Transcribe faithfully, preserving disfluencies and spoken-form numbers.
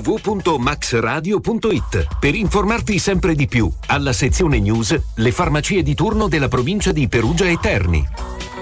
w punto max radio punto it per informarti sempre di più. Alla sezione news, le farmacie di turno della provincia di Perugia e Terni.